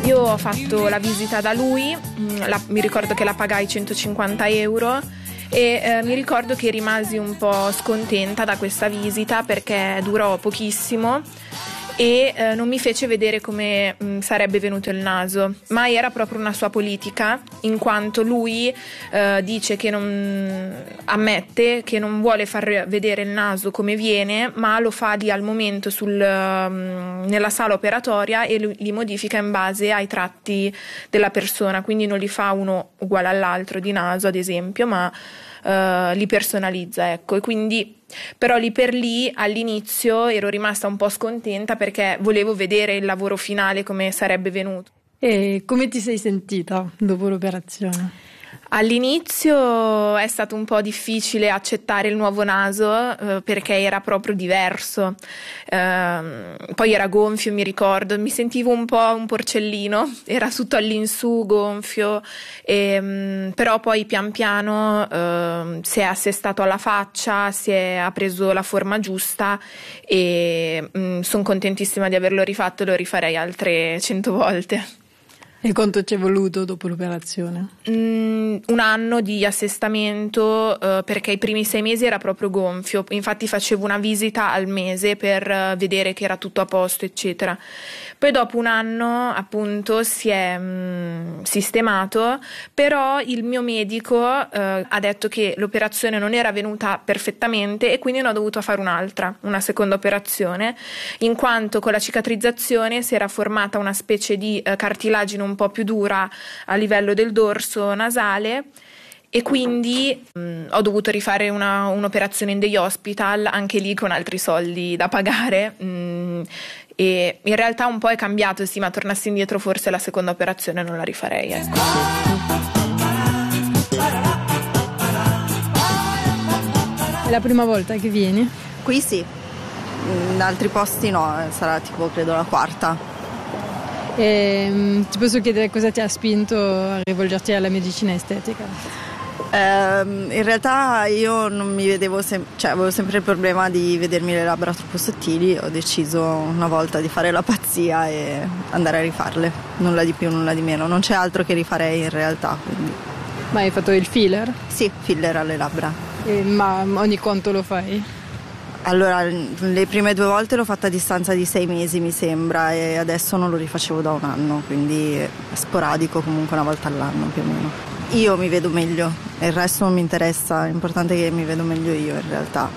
Io ho fatto la visita da lui, mi ricordo che la pagai 150 euro e mi ricordo che rimasi un po' scontenta da questa visita perché durò pochissimo e non mi fece vedere come sarebbe venuto il naso, ma era proprio una sua politica, in quanto lui dice che ammette che non vuole far vedere il naso come viene, ma lo fa lì al momento nella sala operatoria e li modifica in base ai tratti della persona, quindi non li fa uno uguale all'altro di naso ad esempio, ma li personalizza, ecco. E quindi però lì per lì all'inizio ero rimasta un po' scontenta perché volevo vedere il lavoro finale come sarebbe venuto. E come ti sei sentita dopo l'operazione? All'inizio è stato un po' difficile accettare il nuovo naso perché era proprio diverso, poi era gonfio, mi ricordo, mi sentivo un po' un porcellino, era tutto all'insù gonfio, però poi pian piano si è assestato alla faccia, ha preso la forma giusta e sono contentissima di averlo rifatto, lo rifarei altre 100 volte. E quanto ci è voluto dopo l'operazione? Un anno di assestamento perché i primi 6 mesi era proprio gonfio, infatti facevo una visita al mese per vedere che era tutto a posto eccetera. Poi dopo un anno appunto si è sistemato, però il mio medico ha detto che l'operazione non era venuta perfettamente e quindi ne ho dovuto fare una seconda operazione, in quanto con la cicatrizzazione si era formata una specie di cartilagine un po' più dura a livello del dorso nasale e quindi ho dovuto rifare un'operazione in day hospital, anche lì con altri soldi da pagare, e in realtà un po' è cambiato, sì, ma tornassi indietro forse la seconda operazione non la rifarei, ecco. È la prima volta che vieni? Qui sì, in altri posti no, sarà tipo credo la quarta. E, ti posso chiedere cosa ti ha spinto a rivolgerti alla medicina estetica? In realtà io non mi vedevo, avevo sempre il problema di vedermi le labbra troppo sottili, ho deciso una volta di fare la pazzia e andare a rifarle, nulla di più, nulla di meno, non c'è altro che rifarei in realtà. Quindi. Ma hai fatto il filler? Sì, filler alle labbra. Ma ogni quanto lo fai? Allora, le prime 2 volte l'ho fatta a distanza di 6 mesi mi sembra e adesso non lo rifacevo da un anno, quindi è sporadico, comunque una volta all'anno più o meno. Io mi vedo meglio, il resto non mi interessa, l'importante è che mi vedo meglio io in realtà.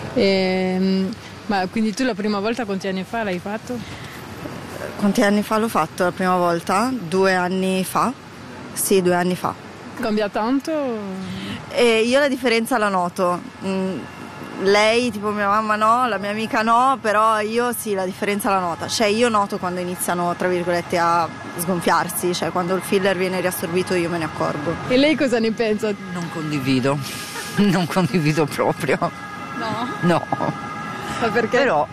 Ma quindi tu la prima volta quanti anni fa l'hai fatto? Quanti anni fa l'ho fatto la prima volta? 2 anni fa? Sì, 2 anni fa. Cambia tanto? Io la differenza la noto. Lei, tipo mia mamma no, la mia amica no, però io sì, la differenza la nota. Cioè io noto quando iniziano, tra virgolette, a sgonfiarsi, cioè quando il filler viene riassorbito io me ne accorgo. E lei cosa ne pensa? Non condivido proprio. No? No. Ma perché? Però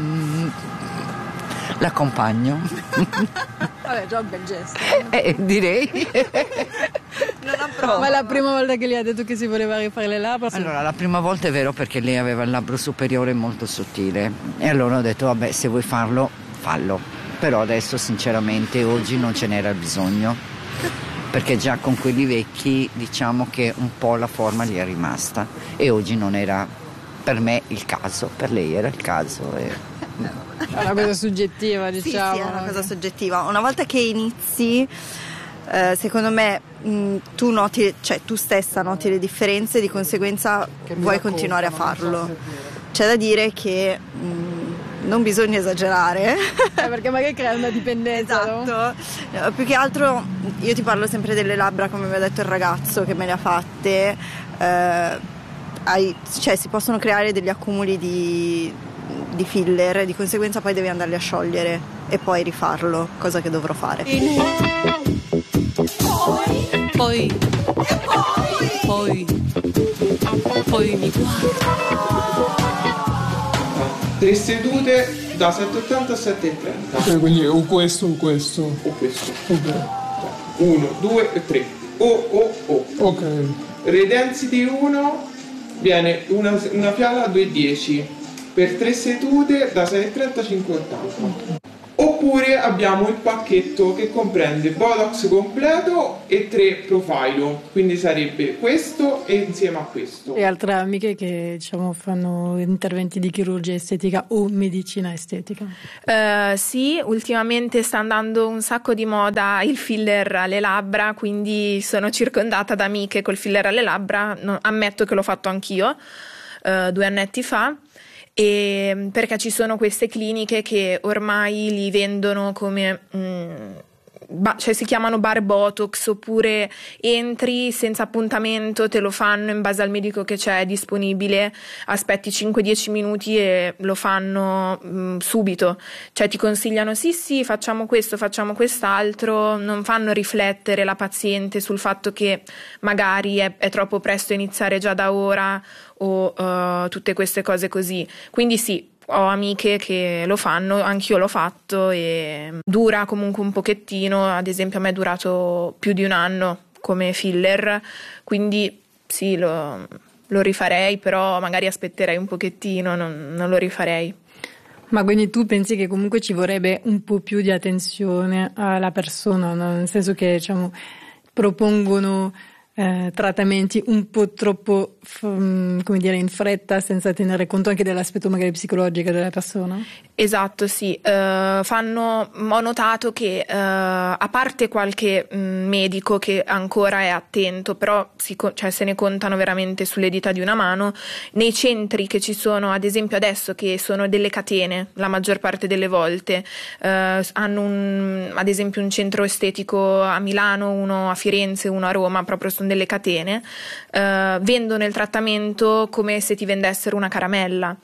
l'accompagno. Vabbè, già un bel gesto. Direi. Non approvo. Ma è la prima volta che le ha detto che si voleva rifare le labbra? Allora, la prima volta è vero perché lei aveva il labbro superiore molto sottile e allora ho detto vabbè, se vuoi farlo, fallo. Però adesso sinceramente oggi non ce n'era bisogno perché già con quelli vecchi diciamo che un po' la forma gli è rimasta e oggi non era per me il caso, per lei era il caso. È una cosa soggettiva, diciamo. Sì, è una cosa soggettiva. Una volta che inizi, secondo me tu noti, cioè tu stessa noti le differenze, di conseguenza vuoi continuare a farlo. C'è da dire che non bisogna esagerare. Perché magari crea una dipendenza. Esatto. No, più che altro io ti parlo sempre delle labbra, come mi ha detto il ragazzo che me le ha fatte. Cioè si possono creare degli accumuli di filler, di conseguenza poi devi andarli a sciogliere e poi rifarlo, cosa che dovrò fare. Poi mi guarda. 3 sedute da 7,80 a 7,30. Quindi o questo o questo. O questo. Ok. 1, 2 e 3. O. Ok. Redensity 1 viene una fiala a 2,10 per 3 sedute da 6,30 a 5,80. Oppure oppure abbiamo il pacchetto che comprende Botox completo e 3 profilo, quindi sarebbe questo e insieme a questo. E altre amiche che diciamo fanno interventi di chirurgia estetica o medicina estetica? Sì, ultimamente sta andando un sacco di moda il filler alle labbra, quindi sono circondata da amiche col filler alle labbra. Ammetto che l'ho fatto anch'io 2 annetti fa. E perché ci sono queste cliniche che ormai li vendono come cioè si chiamano bar Botox, oppure entri senza appuntamento, te lo fanno in base al medico che c'è disponibile, aspetti 5-10 minuti e lo fanno subito, cioè ti consigliano sì facciamo questo, facciamo quest'altro, non fanno riflettere la paziente sul fatto che magari è troppo presto iniziare già da ora o tutte queste cose così. Quindi sì, ho amiche che lo fanno, anch'io l'ho fatto e dura comunque un pochettino. Ad esempio a me è durato più di 1 anno come filler, quindi sì, lo rifarei, però magari aspetterei un pochettino, non lo rifarei. Ma quindi tu pensi che comunque ci vorrebbe un po' più di attenzione alla persona, no? Nel senso che diciamo propongono trattamenti un po' troppo come dire in fretta, senza tenere conto anche dell'aspetto magari psicologico della persona? Esatto, sì. Ho notato che a parte qualche medico che ancora è attento, però se ne contano veramente sulle dita di una mano, nei centri che ci sono, ad esempio adesso che sono delle catene la maggior parte delle volte, hanno ad esempio un centro estetico a Milano, uno a Firenze, uno a Roma, proprio sono delle catene, vendono il trattamento come se ti vendessero una caramella,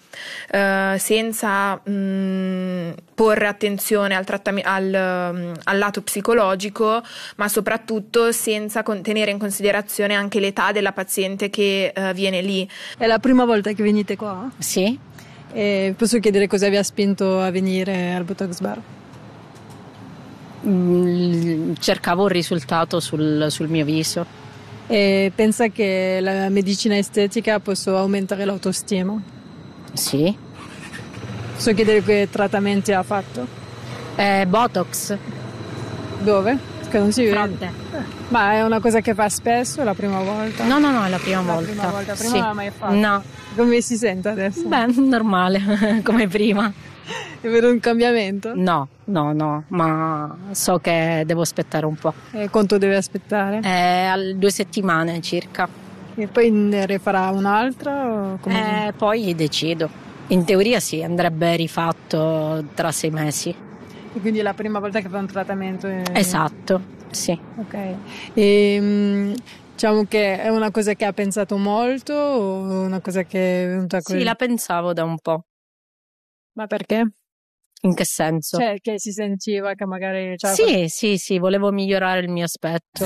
senza porre attenzione al lato psicologico, ma soprattutto senza tenere in considerazione anche l'età della paziente che viene lì. È la prima volta che venite qua? Sì. E posso chiedere cosa vi ha spinto a venire al Botox Bar? Cercavo un risultato sul mio viso. E pensa che la medicina estetica possa aumentare l'autostima? Sì. Posso chiedere che trattamenti ha fatto? Botox. Dove? Che non si vede. Fronte. Ma è una cosa che fa spesso, è la prima volta? No, è la prima volta. Prima volta. Prima sì. non l'ha mai fatto? No. Come si sente adesso? Beh, normale, come prima. E vedo un cambiamento? No, ma so che devo aspettare un po'. E quanto deve aspettare? 2 settimane circa. E poi ne rifarà un'altra? O come... Poi decido. In teoria sì, andrebbe rifatto tra 6 mesi. E quindi è la prima volta che fa un trattamento? Esatto, sì. Ok. E, diciamo che è una cosa che ha pensato molto o una cosa che è venuta così? Sì, la pensavo da un po'. Ma perché? In che senso? Cioè, che si sentiva che magari... Sì, volevo migliorare il mio aspetto.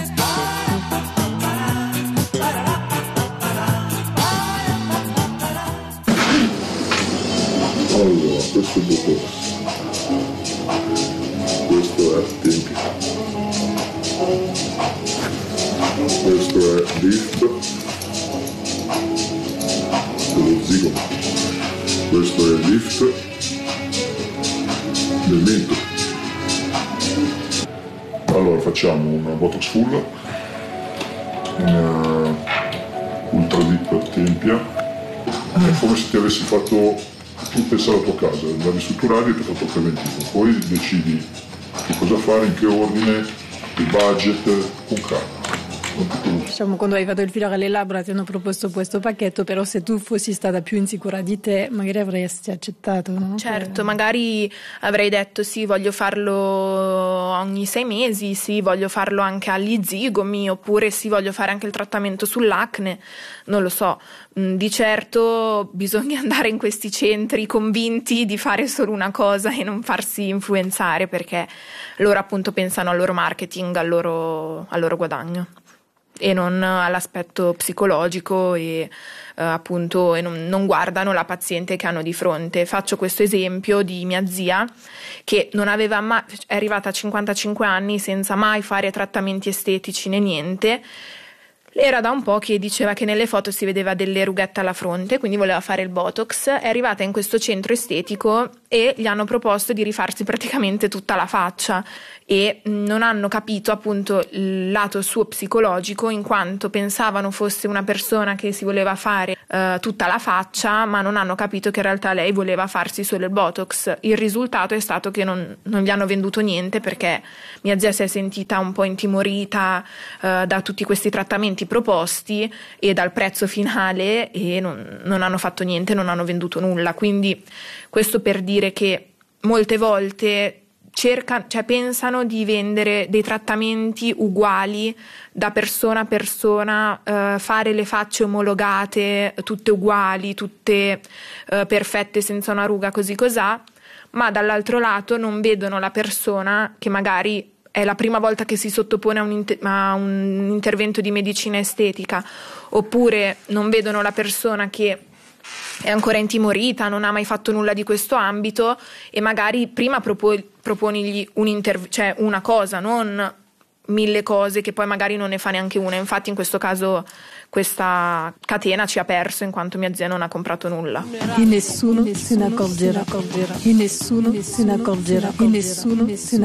Allora, questo è Botox. Questo è Tempia. Questo è Lift dello zigomo. Questo è Lift del mento. Allora facciamo una Botox full, una Ultra Deep Tempia. È come se ti avessi fatto tu pensi alla tua casa, la ristrutturavi e ti hai fatto il preventivo, poi decidi che cosa fare, in che ordine, il budget, con calma. Diciamo, quando hai fatto il filler alle labbra ti hanno proposto questo pacchetto, però se tu fossi stata più insicura di te magari avresti accettato, no? Certo, magari avrei detto sì, voglio farlo ogni 6 mesi, sì, voglio farlo anche agli zigomi, oppure sì, voglio fare anche il trattamento sull'acne, non lo so. Di certo bisogna andare in questi centri convinti di fare solo una cosa e non farsi influenzare, perché loro appunto pensano al loro marketing, al loro guadagno e non all'aspetto psicologico e appunto e non guardano la paziente che hanno di fronte. Faccio questo esempio di mia zia che non aveva mai, è arrivata a 55 anni senza mai fare trattamenti estetici né niente. Era da un po' che diceva che nelle foto si vedeva delle rughette alla fronte, quindi voleva fare il Botox. È arrivata in questo centro estetico e gli hanno proposto di rifarsi praticamente tutta la faccia e non hanno capito appunto il lato suo psicologico, in quanto pensavano fosse una persona che si voleva fare tutta la faccia, ma non hanno capito che in realtà lei voleva farsi solo il Botox. Il risultato è stato che non gli hanno venduto niente, perché mia zia si è sentita un po' intimorita da tutti questi trattamenti proposti e dal prezzo finale, e non hanno fatto niente, non hanno venduto nulla. Quindi questo per dire che molte volte pensano di vendere dei trattamenti uguali da persona a persona, fare le facce omologate, tutte uguali, tutte perfette senza una ruga, così cosà, ma dall'altro lato non vedono la persona che magari è la prima volta che si sottopone a un intervento di medicina estetica, oppure non vedono la persona che è ancora intimorita, non ha mai fatto nulla di questo ambito, e magari prima proponigli una cosa, non 1000 cose che poi magari non ne fa neanche una. Infatti in questo caso questa catena ci ha perso, in quanto mia zia non ha comprato nulla. E nessuno se ne accorgerà. E nessuno se ne accorgerà. E nessuno se ne